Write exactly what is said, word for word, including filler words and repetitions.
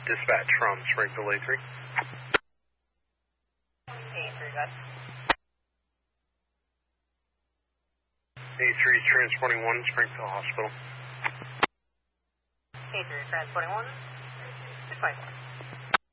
dispatch from Springfield A three. A three, guys. A three transporting one, Springfield Hospital. A three transporting one, two twenty-four.